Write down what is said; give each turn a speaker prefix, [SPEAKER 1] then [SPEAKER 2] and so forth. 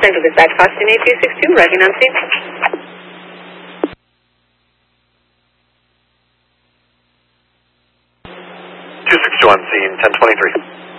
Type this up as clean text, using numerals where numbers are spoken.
[SPEAKER 1] Central Dispatch, Boston 8262, ready on scene.
[SPEAKER 2] 262 on scene, 1023.